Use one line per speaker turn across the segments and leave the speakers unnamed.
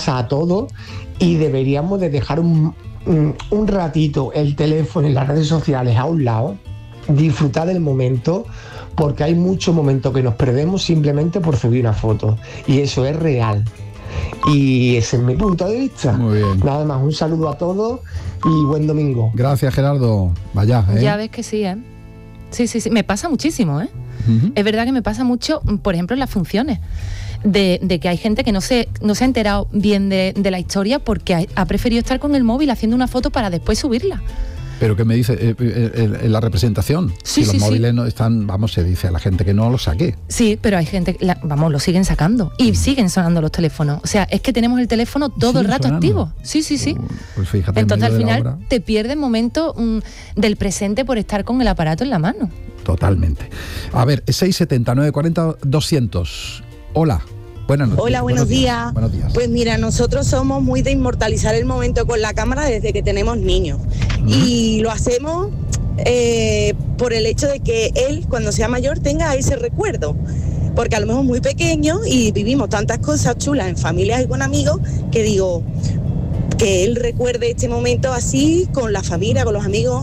pasa a todos y deberíamos de dejar un ratito el teléfono y las redes sociales a un lado, disfrutar del momento, porque hay muchos momentos que nos perdemos simplemente por subir una foto, y eso es real. Y ese es mi punto de vista.
Muy bien.
Nada más, un saludo a todos y buen domingo.
Gracias, Gerardo. Vaya,
Ya ves que sí, ¿eh? Sí, me pasa muchísimo, ¿eh? Uh-huh. Es verdad que me pasa mucho, por ejemplo, en las funciones, de que hay gente que no se ha enterado bien de la porque ha preferido estar con el móvil haciendo una foto para después subirla.
Pero ¿qué me dice en la representación?
Sí,
si los móviles no están, se dice a la gente que no los saque.
Sí, pero hay gente, lo siguen sacando y siguen sonando los teléfonos. O sea, es que tenemos el teléfono todo el rato sonando. Activo. Sí.
Pues fíjate.
Entonces al final te pierdes momentos del presente por estar con el aparato en la mano.
Totalmente. A ver, 670 940 200. Hola. Buenas noches.
Hola, buenos días.
Buenos días.
Pues mira, nosotros somos muy de inmortalizar el momento con la cámara desde que tenemos niños. Y lo hacemos por el hecho de que él, cuando sea mayor, tenga ese recuerdo. Porque a lo mejor es muy pequeño y vivimos tantas cosas chulas en familias y con amigos que digo, que él recuerde este momento así, con la familia, con los amigos,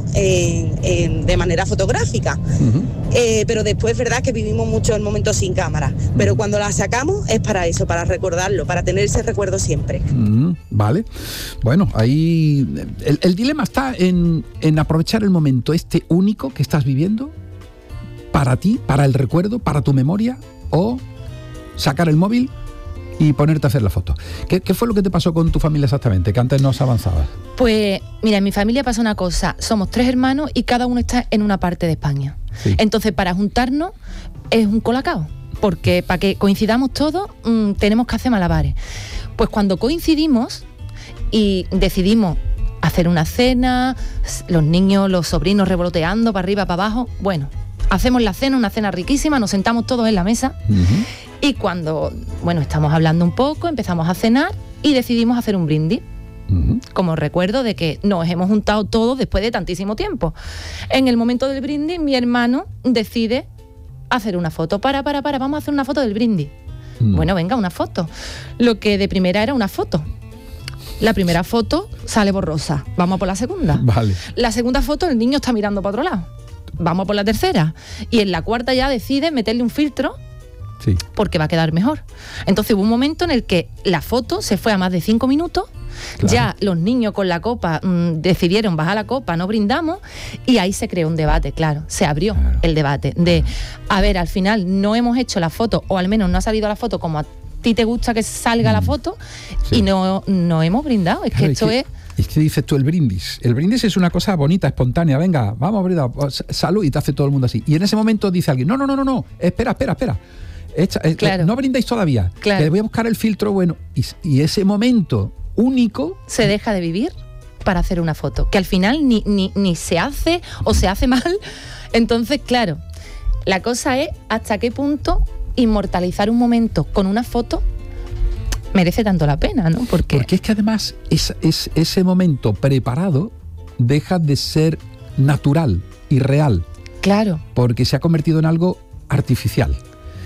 de manera fotográfica. Pero después es verdad que vivimos mucho el momento sin cámara. Pero cuando la sacamos es para eso, para recordarlo, para tener ese recuerdo siempre.
Vale. Bueno, ahí el dilema está en aprovechar el momento único que estás viviendo para ti, para el recuerdo, para tu memoria, o sacar el móvil y ponerte a hacer la foto. ¿Qué fue lo que te pasó con tu familia exactamente? Que antes no os avanzabas.
Pues mira, en mi familia pasa una cosa. Somos 3 hermanos y cada uno está en una parte de España. Sí. Entonces, para juntarnos es un colacao. Porque para que coincidamos todos tenemos que hacer malabares. Pues cuando coincidimos y decidimos hacer una cena, los niños, los sobrinos revoloteando para arriba, para abajo, bueno, hacemos la cena, una cena riquísima, nos sentamos todos en la mesa. Y cuando, estamos hablando un poco, empezamos a cenar y decidimos hacer un brindis. Como recuerdo de que nos hemos juntado todos después de tantísimo tiempo. En el momento del brindis, mi hermano decide hacer una foto. Vamos a hacer una foto del brindis. Bueno, venga, una foto. Lo que de primera era una foto. La primera foto sale borrosa. Vamos a por la segunda.
Vale.
La segunda foto, el niño está mirando para otro lado. Vamos a por la tercera. Y en la cuarta ya decide meterle un filtro.
Sí.
Porque va a quedar mejor. Entonces hubo un momento en el que la foto se fue a más de 5 minutos. Claro. Ya los niños con la copa decidieron bajar la copa, no brindamos, y ahí se creó un debate, claro. Se abrió el debate de, a ver, al final no hemos hecho la foto, o al menos no ha salido la foto como a ti te gusta que salga la foto, y no hemos brindado. Es que esto es...
Es que dices tú, el brindis. El brindis es una cosa bonita, espontánea. Venga, vamos a brindar. Salud, y te hace todo el mundo así. Y en ese momento dice alguien, no. Espera.
Claro.
No brindáis todavía.
Claro.
Que voy a buscar el filtro bueno. Y ese momento único...
se deja de vivir para hacer una foto. Que al final ni se hace o se hace mal. Entonces, claro, la cosa es hasta qué punto inmortalizar un momento con una foto merece tanto la pena, ¿no? Porque
es que además ese momento preparado deja de ser natural y real.
Claro.
Porque se ha convertido en algo artificial.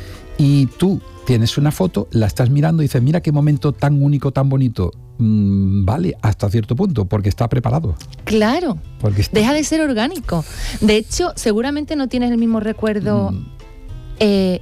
Y tú tienes una foto, la estás mirando y dices, mira qué momento tan único, tan bonito. Vale, hasta cierto punto, porque está preparado.
Claro. Deja de ser orgánico. De hecho, seguramente no tienes el mismo recuerdo de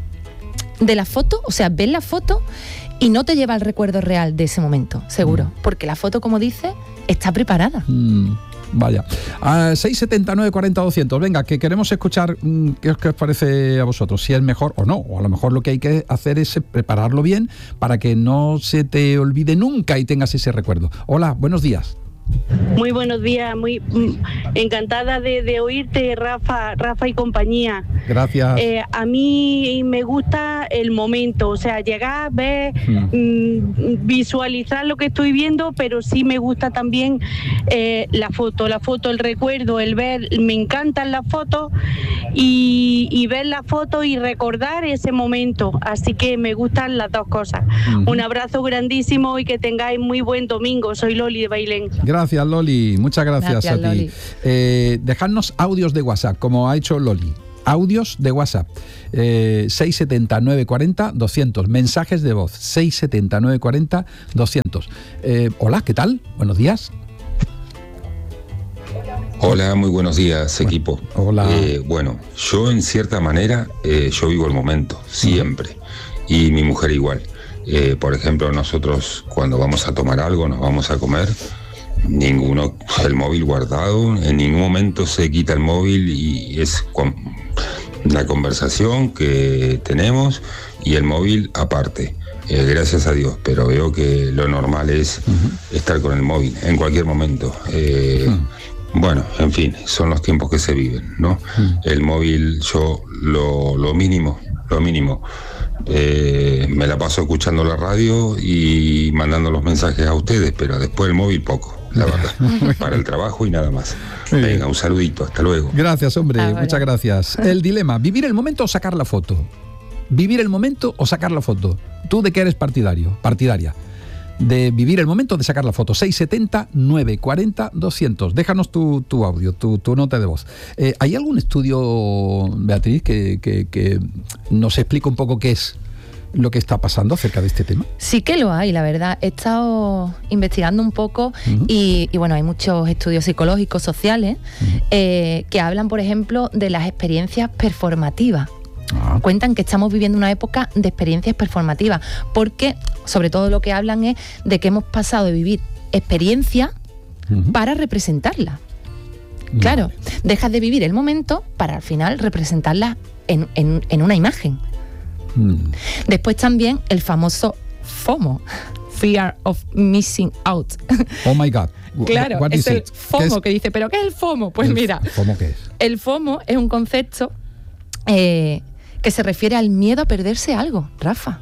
la foto. O sea, ves la foto y no te lleva el recuerdo real de ese momento, seguro. Porque la foto, como dices, está preparada.
Vaya. 679 40 200. Venga, que queremos escuchar qué os parece a vosotros, si es mejor o no. O a lo mejor lo que hay que hacer es prepararlo bien para que no se te olvide nunca y tengas ese recuerdo. Hola, buenos días.
Muy buenos días, muy encantada de oírte, Rafa y compañía.
Gracias.
A mí me gusta el momento, o sea, llegar, ver, visualizar lo que estoy viendo, pero sí me gusta también la foto, el recuerdo, el ver, me encantan las fotos y ver la foto y recordar ese momento, así que me gustan las dos cosas. Un abrazo grandísimo y que tengáis muy buen domingo. Soy Loli de Bailén.
Gracias, Loli. Muchas gracias a ti.
Loli.
Dejadnos audios de WhatsApp, como ha hecho Loli. Audios de WhatsApp, 670-940-200. Mensajes de voz, 670-940-200. Hola, ¿qué tal? Buenos días.
Hola, muy buenos días, equipo.
Hola.
Bueno, yo en cierta manera, yo vivo el momento, siempre. Y mi mujer igual. Por ejemplo, nosotros cuando vamos a tomar algo, nos vamos a comer, ninguno, el móvil guardado, en ningún momento se quita el móvil y es la conversación que tenemos y el móvil aparte. Gracias a Dios, pero veo que lo normal es estar con el móvil en cualquier momento. Bueno, en fin, son los tiempos que se viven, ¿no? El móvil, yo lo mínimo. Me la paso escuchando la radio y mandando los mensajes a ustedes, pero después el móvil poco, la verdad, para el trabajo y nada más. Venga, un saludito, hasta luego.
Gracias, hombre, muchas gracias. El dilema, ¿vivir el momento o sacar la foto? ¿Vivir el momento o sacar la foto? ¿Tú de qué eres partidaria? ¿De vivir el momento o de sacar la foto? 670-940-200. Déjanos tu audio, tu nota de voz. ¿Hay algún estudio, Beatriz, que nos explique un poco qué es lo que está pasando acerca de este tema?
Sí que lo hay, la verdad. He estado investigando un poco y bueno, hay muchos estudios psicológicos, sociales, que hablan, por ejemplo, de las experiencias performativas. Cuentan que estamos viviendo una época de experiencias performativas, porque sobre todo lo que hablan es de que hemos pasado de vivir experiencias para representarla. Claro, dejas de vivir el momento para al final representarla en una imagen. Después también el famoso FOMO, Fear of Missing Out.
Oh my God.
Claro, es el FOMO que dice, ¿pero qué es el FOMO? Pues mira,
¿FOMO qué es?
El FOMO es un concepto que se refiere al miedo a perderse algo, Rafa.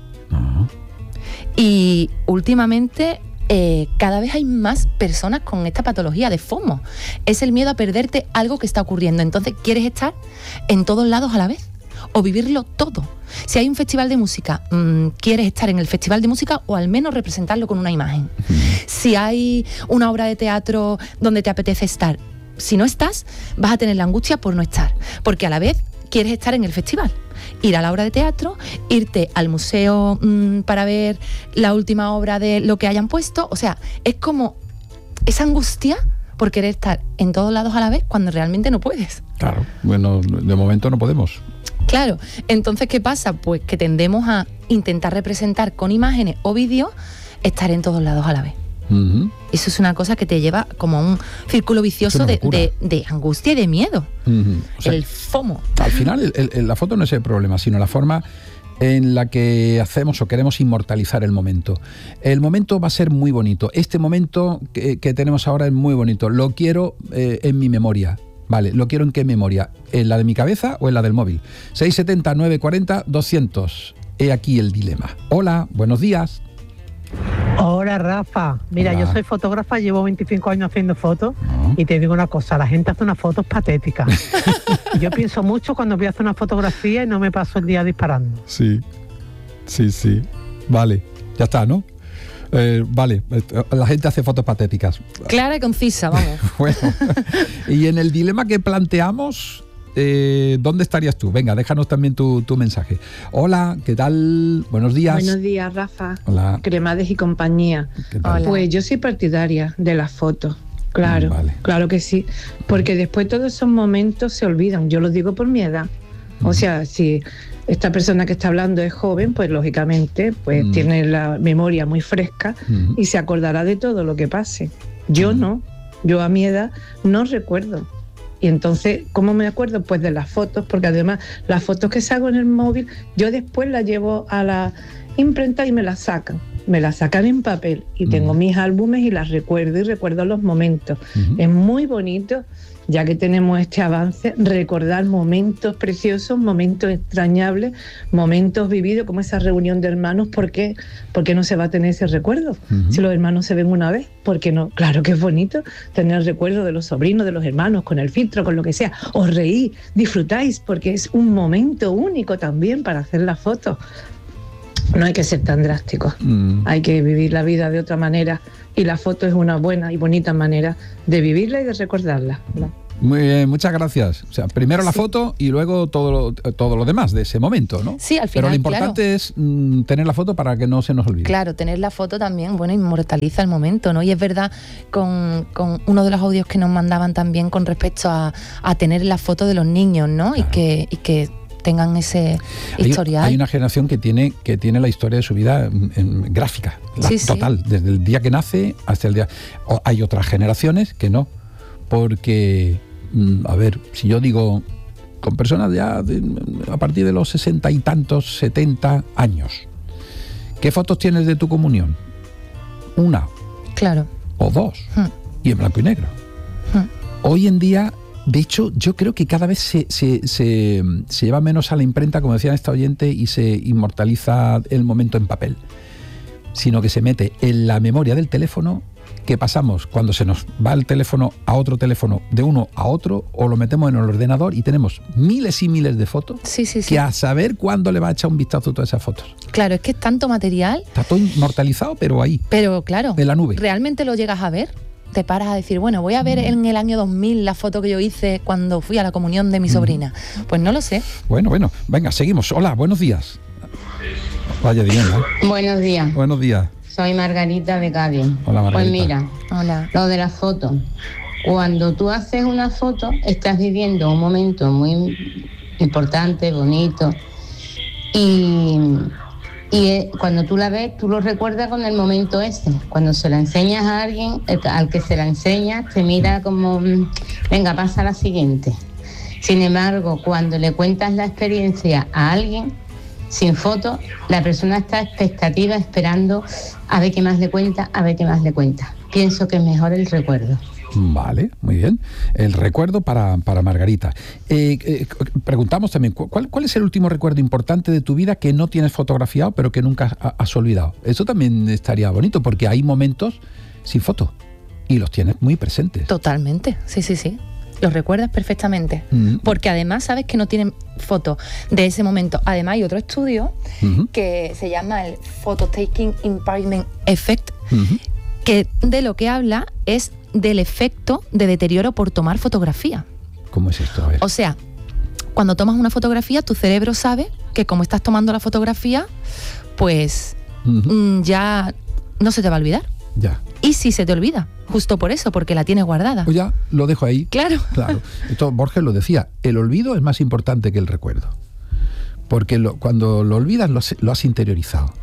Y últimamente cada vez hay más personas con esta patología de FOMO. Es el miedo a perderte algo que está ocurriendo. Entonces quieres estar en todos lados a la vez o vivirlo todo. Si hay un festival de música, quieres estar en el festival de música o al menos representarlo con una imagen. Si hay una obra de teatro donde te apetece estar, si no estás, vas a tener la angustia por no estar, porque a la vez quieres estar en el festival, ir a la obra de teatro, irte al museo para ver la última obra de lo que hayan puesto. O sea, es como esa angustia por querer estar en todos lados a la vez cuando realmente no puedes.
Claro, bueno, de momento no podemos.
Claro, entonces ¿qué pasa? Pues que tendemos a intentar representar con imágenes o vídeos estar en todos lados a la vez. Eso es una cosa que te lleva como a un círculo vicioso de angustia y de miedo. O sea, el FOMO.
Al final la foto no es el problema, sino la forma en la que hacemos o queremos inmortalizar el momento. El momento va a ser muy bonito. Este momento que tenemos ahora es muy bonito. Lo quiero en mi memoria. Vale, ¿lo quiero en qué memoria? ¿En la de mi cabeza o en la del móvil? 670-940-200. He aquí el dilema. Hola, buenos días.
Hola, Rafa. Mira, yo soy fotógrafa, llevo 25 años haciendo fotos y te digo una cosa, la gente hace unas fotos patéticas. Yo pienso mucho cuando voy a hacer una fotografía y no me paso el día disparando.
Sí. Vale, ya está, ¿no? Vale, la gente hace fotos patéticas.
Clara y concisa, vamos.
Bueno, y en el dilema que planteamos, ¿dónde estarías tú? Venga, déjanos también tu mensaje. Hola, ¿qué tal? Buenos días.
Buenos días, Rafa.
Hola.
Cremades y compañía.
Hola.
Pues yo soy partidaria de las fotos. Claro, claro que sí. Porque después todos esos momentos se olvidan. Yo lo digo por mi edad. O sea, si esta persona que está hablando es joven, pues lógicamente pues tiene la memoria muy fresca y se acordará de todo lo que pase. Yo no. Yo a mi edad no recuerdo. Y entonces, ¿cómo me acuerdo? Pues de las fotos, porque además las fotos que saco en el móvil, yo después las llevo a la imprenta y me las sacan en papel y tengo mis álbumes y las recuerdo y recuerdo los momentos. Es muy bonito, ya que tenemos este avance, recordar momentos preciosos, momentos extrañables, momentos vividos, como esa reunión de hermanos. ¿Por qué no se va a tener ese recuerdo? Si los hermanos se ven una vez, ¿por qué no? Claro que es bonito tener el recuerdo de los sobrinos, de los hermanos, con el filtro, con lo que sea. Os reís, disfrutáis, porque es un momento único también para hacer las fotos. No hay que ser tan drásticos, hay que vivir la vida de otra manera y la foto es una buena y bonita manera de vivirla y de recordarla.
Muy bien, muchas gracias. O sea, primero la foto y luego todo lo demás de ese momento, ¿no?
Sí, al final,
pero lo importante es tener la foto para que no se nos olvide.
Claro, tener la foto también, bueno, inmortaliza el momento, ¿no? Y es verdad, con uno de los audios que nos mandaban también con respecto a tener la foto de los niños, ¿no? Claro. Y que tengan ese historial.
Hay una generación que tiene la historia de su vida en gráfica, total, desde el día que nace hasta el día. Hay otras generaciones que no, porque, a ver, si yo digo, con personas ya a partir de los 60 y tantos, 70 años, ¿qué fotos tienes de tu comunión? Una.
Claro.
O dos. Y en blanco y negro. Hoy en día, de hecho, yo creo que cada vez se lleva menos a la imprenta, como decía esta oyente, y se inmortaliza el momento en papel, sino que se mete en la memoria del teléfono, que pasamos cuando se nos va el teléfono a otro teléfono, de uno a otro, o lo metemos en el ordenador y tenemos miles y miles de fotos, que a saber cuándo le va a echar un vistazo a todas esas fotos.
Claro, es que es tanto material.
Está todo inmortalizado, pero ahí.
Pero claro,
en la nube.
¿Realmente lo llegas a ver? Te paras a decir, bueno, voy a ver en el año 2000 la foto que yo hice cuando fui a la comunión de mi sobrina. Pues no lo sé.
Bueno, venga, seguimos. Hola, buenos días. Vaya bien, ¿eh?
Buenos días.
Buenos días.
Soy Margarita de Cádiz.
Hola, Margarita.
Pues mira,
hola.
Lo de la foto. Cuando tú haces una foto, estás viviendo un momento muy importante, bonito. Y cuando tú la ves, tú lo recuerdas con el momento ese. Cuando se la enseñas a alguien, al que se la enseñas, te mira como, venga, pasa a la siguiente. Sin embargo, cuando le cuentas la experiencia a alguien, sin foto, la persona está a expectativa, esperando a ver qué más le cuenta, Pienso que es mejor el recuerdo.
Vale, muy bien. El recuerdo para Margarita. Preguntamos también, ¿cuál es el último recuerdo importante de tu vida que no tienes fotografiado, pero que nunca has olvidado? Eso también estaría bonito, porque hay momentos sin foto y los tienes muy presentes.
Totalmente, sí. Los recuerdas perfectamente, porque además sabes que no tienen foto de ese momento. Además hay otro estudio que se llama el Phototaking Impairment Effect, que de lo que habla es del efecto de deterioro por tomar fotografía.
¿Cómo es esto? A ver.
O sea, cuando tomas una fotografía, tu cerebro sabe que como estás tomando la fotografía, pues ya no se te va a olvidar.
Ya.
Y si se te olvida, justo por eso, porque la tienes guardada.
Pues ya lo dejo ahí.
Claro.
Esto Borges lo decía, el olvido es más importante que el recuerdo. Porque cuando lo olvidas lo has interiorizado.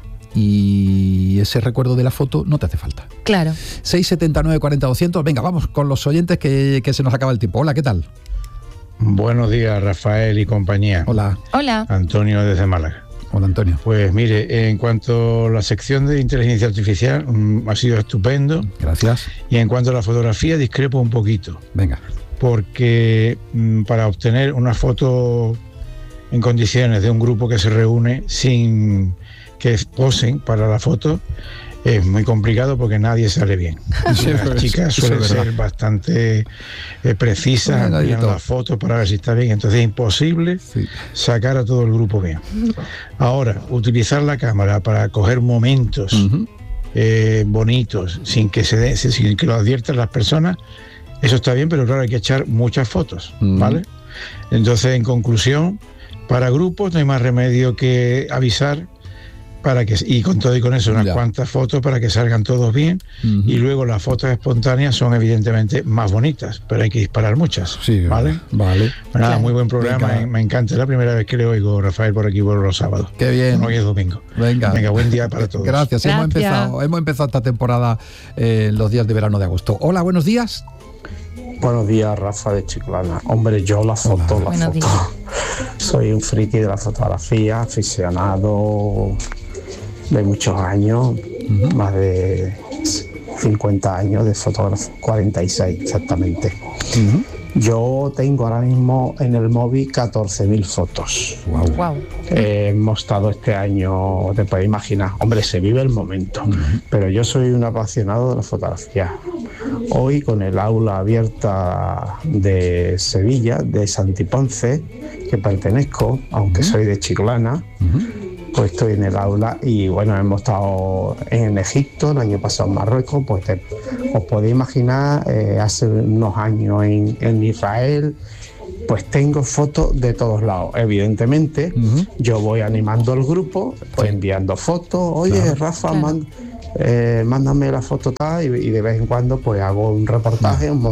Y ese recuerdo de la foto no te hace falta.
Claro.
679 40 200. Venga, vamos con los oyentes que se nos acaba el tiempo. Hola, ¿qué tal?
Buenos días, Rafael y compañía.
Hola.
Antonio desde Málaga.
Hola, Antonio.
Pues mire, en cuanto a la sección de inteligencia artificial, ha sido estupendo.
Gracias.
Y en cuanto a la fotografía, discrepo un poquito.
Venga.
Porque para obtener una foto en condiciones de un grupo que se reúne sin que posen para la foto, es muy complicado porque nadie sale bien. Las chicas suelen ser bastante precisas en la foto para ver si está bien, entonces es imposible sacar a todo el grupo bien. Ahora, utilizar la cámara para coger momentos bonitos sin que sin que lo adviertan las personas, eso está bien, pero claro, hay que echar muchas fotos, ¿vale? Entonces, en conclusión, para grupos no hay más remedio que avisar y con todo y con eso unas cuantas fotos para que salgan todos bien, y luego las fotos espontáneas son evidentemente más bonitas, pero hay que disparar muchas. ¿Vale?
Vale.
Pues nada, muy buen programa. Me encanta, es la primera vez que le oigo, Rafael, por aquí por los sábados.
Qué bien.
Hoy es domingo.
Venga,
buen día para todos.
Gracias. Hemos empezado esta temporada los días de verano de agosto. Hola, buenos días.
Buenos días, Rafa de Chiclana. Hombre, yo la foto. Soy un friki de la fotografía, aficionado de muchos años, más de 50 años de fotógrafo, 46 exactamente. Yo tengo ahora mismo en el móvil 14.000 fotos.
Wow.
Hemos estado este año, te puedes imaginar, hombre, se vive el momento, pero yo soy un apasionado de la fotografía. Hoy, con el aula abierta de Sevilla, de Santiponce, que pertenezco, aunque soy de Chiclana, pues estoy en el aula y bueno, hemos estado en Egipto, el año pasado en Marruecos, pues os podéis imaginar, hace unos años en Israel. Pues tengo fotos de todos lados. Evidentemente, yo voy animando al grupo, pues enviando fotos. Oye, Rafa, mándame la foto tal, y de vez en cuando pues hago un reportaje, un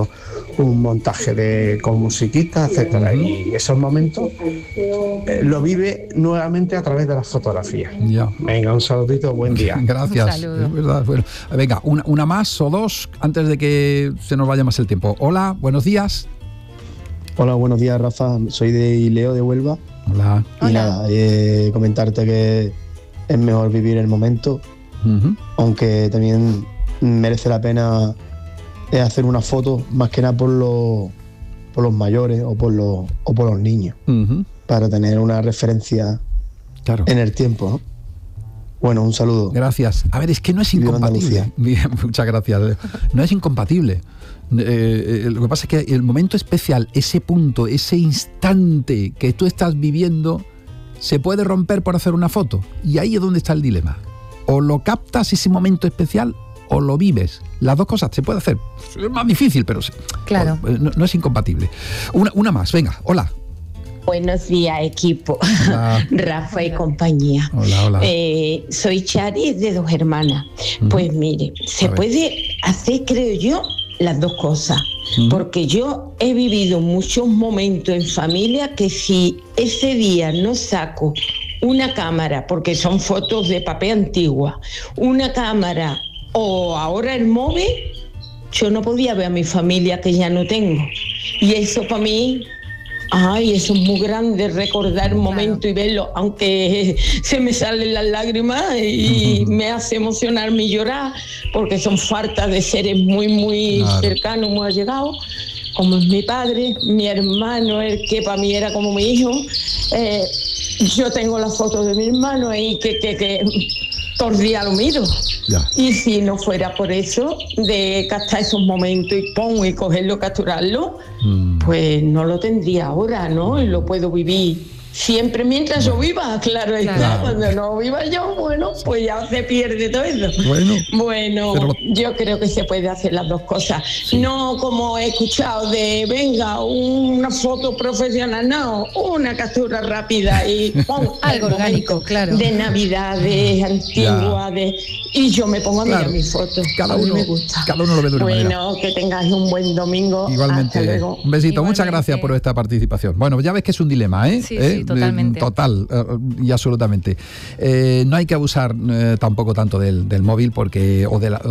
montaje con musiquita, etcétera. Y esos momentos lo vive nuevamente a través de las fotografías.
Ya.
Venga, un saludito, buen día.
Gracias. Es verdad. Bueno, venga, una más o dos antes de que se nos vaya más el tiempo. Hola, buenos días.
Hola, buenos días, Rafa. Soy de Leo de Huelva.
Hola.
Y nada, comentarte que es mejor vivir el momento, aunque también merece la pena hacer una foto, más que nada por los mayores o por los niños, para tener una referencia en el tiempo, ¿no? Bueno, un saludo.
Gracias. A ver, es que no es incompatible. Bien, muchas gracias. No es incompatible. Lo que pasa es que el momento especial, ese punto, ese instante que tú estás viviendo, se puede romper por hacer una foto. Y ahí es donde está el dilema. O lo captas ese momento especial o lo vives. Las dos cosas se puede hacer. Es más difícil, pero sí.
Claro.
No es incompatible. Una más, venga, hola.
Buenos días, equipo.
Hola.
Rafa y compañía.
Hola.
Soy Chari, de Dos Hermanas. Pues mire, se puede hacer, creo yo, las dos cosas. Porque yo he vivido muchos momentos en familia que si ese día no saco una cámara, porque son fotos de papel antigua, una cámara o ahora el móvil, yo no podía ver a mi familia, que ya no tengo. Y eso para mí... Ay, eso es muy grande, recordar un momento y verlo, aunque se me salen las lágrimas y me hace emocionarme y llorar, porque son faltas de seres muy cercanos, muy allegados, como es mi padre, mi hermano, el que para mí era como mi hijo. Yo tengo las fotos de mi hermano ahí que todo el día lo miro. Ya. Y si no fuera por eso, de captar esos momentos y cogerlo, capturarlo, pues no lo tendría ahora, ¿no? Y lo puedo vivir siempre mientras yo viva, claro. Cuando no viva yo, bueno, pues ya se pierde todo eso. Bueno, yo creo que se puede hacer las dos cosas. Sí. No como he escuchado de, venga, una foto profesional, no, una captura rápida y
algo orgánico, claro.
De Navidades antiguas, y yo me pongo a mirar mis fotos.
Cada uno me gusta. Cada uno lo ve de una manera.
Que tengáis un buen domingo.
Igualmente.
Hasta luego.
Un besito. Muchas gracias por esta participación. Bueno, ya ves que es un dilema, ¿eh?
Sí, totalmente.
Total y absolutamente. No hay que abusar tampoco tanto del móvil porque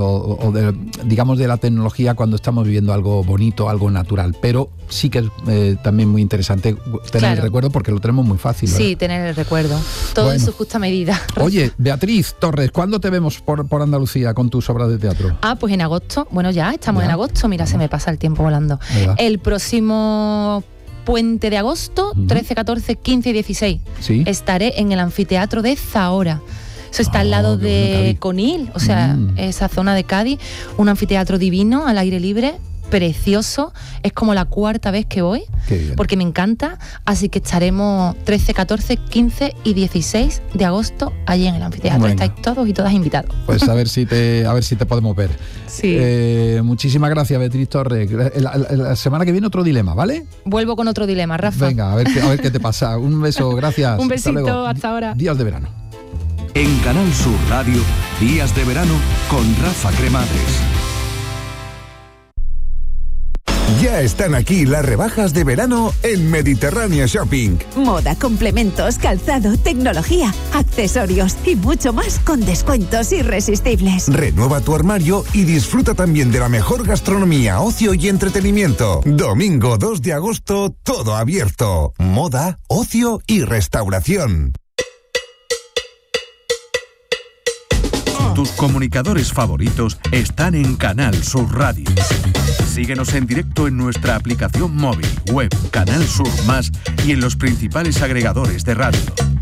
digamos de la tecnología cuando estamos viviendo algo bonito, algo natural, pero sí que es también muy interesante tener el recuerdo porque lo tenemos muy fácil, ¿verdad?
Sí, tener el recuerdo. Todo en su justa medida.
Oye, Beatriz Torres, ¿cuándo te vemos por Andalucía con tus obras de teatro?
Pues en agosto. Bueno, ya estamos en agosto. Mira, se me pasa el tiempo volando. ¿Verdad? El próximo puente de agosto, 13, 14, 15 y 16. ¿Sí? Estaré en el anfiteatro de Zahora. Eso está al lado de Conil, o sea, esa zona de Cádiz. Un anfiteatro divino, al aire libre, precioso. Es como la cuarta vez que voy, porque me encanta. Así que estaremos 13, 14, 15 y 16 de agosto allí en el anfiteatro. Venga. Estáis todos y todas invitados.
Pues a ver si te podemos ver.
Sí.
Muchísimas gracias, Beatriz Torres. La semana que viene otro dilema, ¿vale?
Vuelvo con otro dilema, Rafa.
Venga, a ver qué te pasa. Un beso, gracias.
Un besito, hasta ahora.
Días de verano.
En Canal Sur Radio, Días de verano con Rafa Cremades.
Ya están aquí las rebajas de verano en Mediterráneo Shopping.
Moda, complementos, calzado, tecnología, accesorios y mucho más con descuentos irresistibles.
Renueva tu armario y disfruta también de la mejor gastronomía, ocio y entretenimiento. Domingo 2 de agosto, todo abierto. Moda, ocio y restauración.
Tus comunicadores favoritos están en Canal Sur Radio. Síguenos en directo en nuestra aplicación móvil, web, Canal Sur Más y en los principales agregadores de radio.